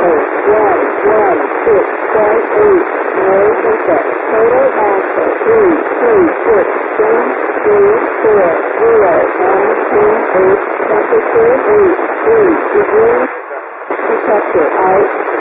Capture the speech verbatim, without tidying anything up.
one, one, six, one, eight. No reset. Total axle three, two, six, seven, three, four, zero, nine, two, eight. Temperature eight, three degrees. Detector out.